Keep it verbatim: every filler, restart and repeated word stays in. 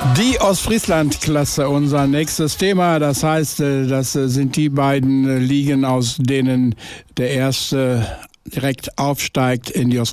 Die Ostfriesland-Klasse, unser nächstes Thema. Das heißt, das sind die beiden Ligen, aus denen der erste direkt aufsteigt in die